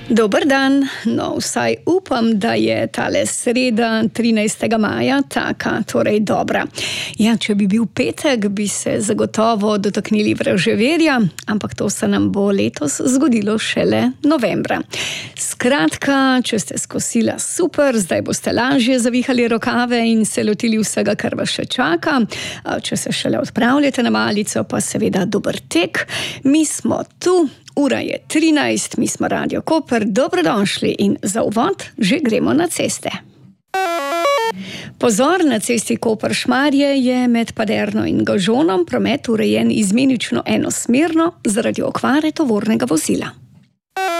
Dober dan, no vsaj upam, da je tale sreda 13. maja taka, torej dobra. Ja, če bi bil petek, bi se zagotovo dotaknili vraževerja, ampak to se nam bo letos zgodilo šele novembra. Skratka, če ste s kosila super, zdaj boste lažje zavihali rokave in se lotili vsega, kar vas še čaka. Če se šele odpravljate na malico, pa seveda dober tek. Mi smo tu. Ura je 13, mi smo Radio Koper, dobrodošli in za uvod že gremo na ceste. Pozor, na cesti Koper-Šmarje je med Paderno in Galžonom promet urejen izmenično enosmerno zaradi okvare tovornega vozila.